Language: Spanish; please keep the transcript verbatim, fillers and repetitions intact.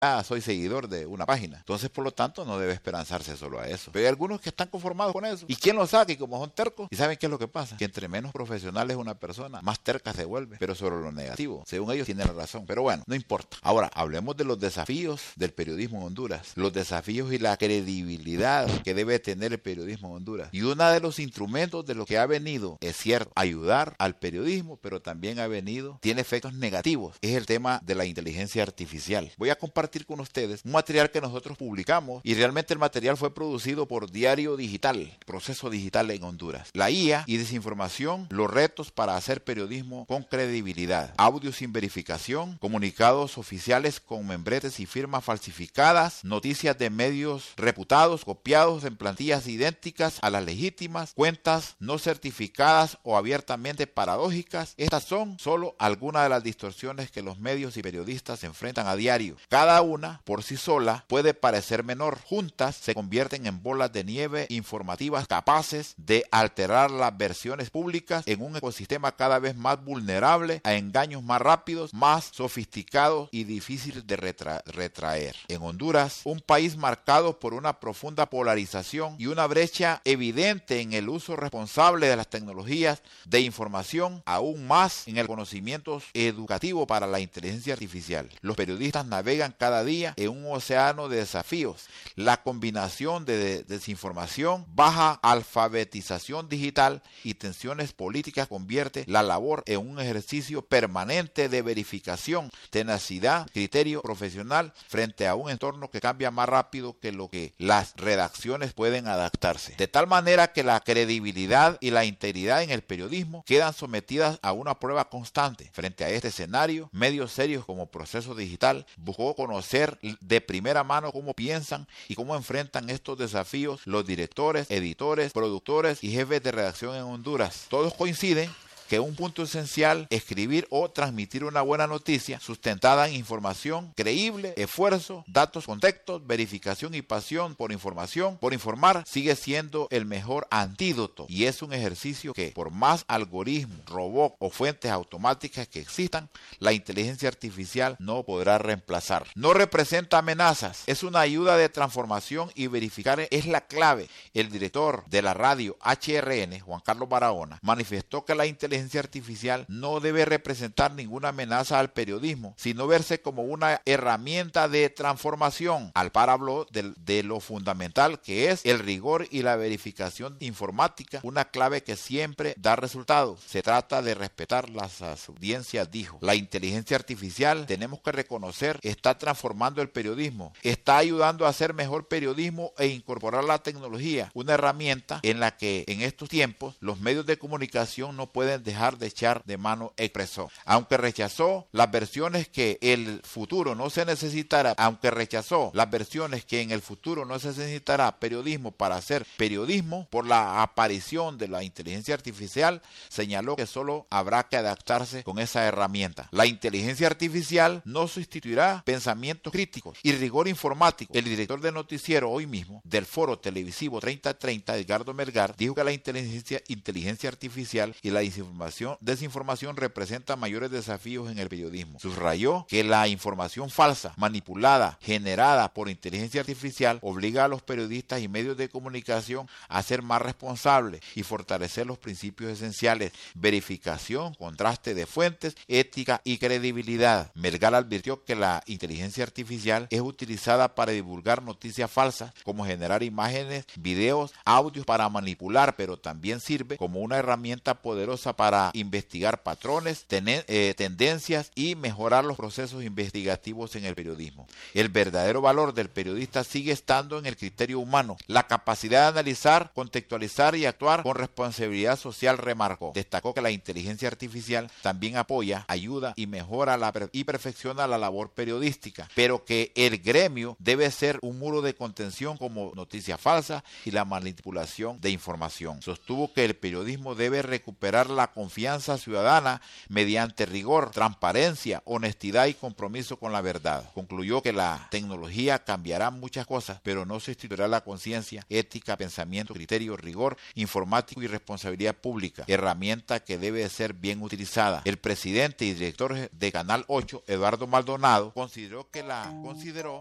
ah, soy seguidor de una página. Entonces, por lo tanto, no debe esperanzarse solo a eso. Pero hay algunos que están conformados con eso. ¿Y quién lo saca? Y como son tercos, ¿y saben qué es lo que pasa? Que entre menos profesional es una persona, más terca se vuelve. Pero sobre lo negativo, según ellos, tienen razón. Pero bueno, no importa. Ahora, hablemos de los desafíos del periodismo en Honduras. Los desafíos y la credibilidad que debe tener el periodismo en Honduras. Y uno de los instrumentos de lo que ha venido, es cierto, ayudar al periodismo, pero también ha venido, tiene efectos negativos. Es el tema de la inteligencia artificial. Voy a compartir con ustedes un material que nosotros publicamos y realmente el material fue producido por Diario Digital, Proceso Digital en Honduras. La I A y desinformación, los retos para hacer periodismo con credibilidad. Audio sin verificación, comunicados oficiales con membretes y firmas falsificadas, noticias de medios reputados, copiados en plantillas idénticas a las legítimas, cuentas no certificadas o abiertamente paradójicas. Estas son solo algunas de las distorsiones que los medios y periodistas se enfrentan a diario. Cada una, por sí sola, puede parecer menor. Juntas se convierten en bolas de nieve informativas capaces de alterar las versiones públicas en un ecosistema cada vez más vulnerable a engaños más rápidos, más sofisticados y difíciles de retra- retraer. En Honduras, un país marcado por una profunda polarización y una brecha evidente en el uso responsable de las tecnologías de información, aún más en el conocimiento educativo para la inteligencia artificial. Los periodistas navegan cada día en un océano de desafíos. La combinación de desinformación, baja alfabetización digital y tensiones políticas convierte la labor en un ejercicio permanente de verificación, tenacidad, criterio profesional frente a un entorno que cambia más rápido que lo que las redacciones pueden adaptarse. De tal manera que la credibilidad y la integridad en el periodismo quedan sometidas a una prueba constante. Frente a este escenario, medios serios como Proceso Digital buscó conocer de primera mano cómo piensan y cómo enfrentan estos desafíos los directores, editores, productores y jefes de redacción en Honduras. Todos coinciden que un punto esencial, escribir o transmitir una buena noticia sustentada en información creíble, esfuerzo, datos, contextos, verificación y pasión por información, por informar, sigue siendo el mejor antídoto y es un ejercicio que, por más algoritmos, robots o fuentes automáticas que existan, la inteligencia artificial no podrá reemplazar. No representa amenazas, es una ayuda de transformación y verificar es la clave. El director de la radio H R N, Juan Carlos Barahona, manifestó que la inteligencia artificial no debe representar ninguna amenaza al periodismo, sino verse como una herramienta de transformación. Al par habló de, de lo fundamental que es el rigor y la verificación informática, una clave que siempre da resultados. Se trata de respetar las, las audiencias, dijo. La inteligencia artificial, tenemos que reconocer, está transformando el periodismo, está ayudando a hacer mejor periodismo e incorporar la tecnología, una herramienta en la que en estos tiempos los medios de comunicación no pueden dejar de echar de mano, expresó. Aunque rechazó las versiones que el futuro no se necesitará, aunque rechazó las versiones que en el futuro no se necesitará periodismo para hacer periodismo por la aparición de la inteligencia artificial, señaló que solo habrá que adaptarse con esa herramienta. La inteligencia artificial no sustituirá pensamientos críticos y rigor informático. El director de noticiero hoy mismo del foro televisivo treinta treinta, Edgardo Melgar, dijo que la inteligencia, inteligencia artificial y la información desinformación representa mayores desafíos en el periodismo. Subrayó que la información falsa, manipulada, generada por inteligencia artificial obliga a los periodistas y medios de comunicación a ser más responsables y fortalecer los principios esenciales: verificación, contraste de fuentes, ética y credibilidad. Melgar advirtió que la inteligencia artificial es utilizada para divulgar noticias falsas, como generar imágenes, videos, audios para manipular, pero también sirve como una herramienta poderosa para para investigar patrones, tener, eh, tendencias y mejorar los procesos investigativos en el periodismo. El verdadero valor del periodista sigue estando en el criterio humano, la capacidad de analizar, contextualizar y actuar con responsabilidad social, remarcó. Destacó que la inteligencia artificial también apoya, ayuda y mejora la, y perfecciona la labor periodística, pero que el gremio debe ser un muro de contención como noticias falsas y la manipulación de información. Sostuvo que el periodismo debe recuperar la confianza ciudadana mediante rigor, transparencia, honestidad y compromiso con la verdad. Concluyó que la tecnología cambiará muchas cosas, pero no sustituirá la conciencia, ética, pensamiento, criterio, rigor informático y responsabilidad pública, herramienta que debe ser bien utilizada. El presidente y director de Canal ocho, Eduardo Maldonado, consideró que la consideró